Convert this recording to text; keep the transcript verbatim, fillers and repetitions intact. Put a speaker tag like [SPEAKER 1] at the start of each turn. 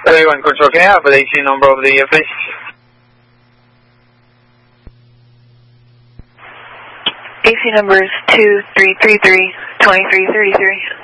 [SPEAKER 1] Everyone control, can I have the A C number of the year, please?
[SPEAKER 2] A C number is two three three three, two three three three.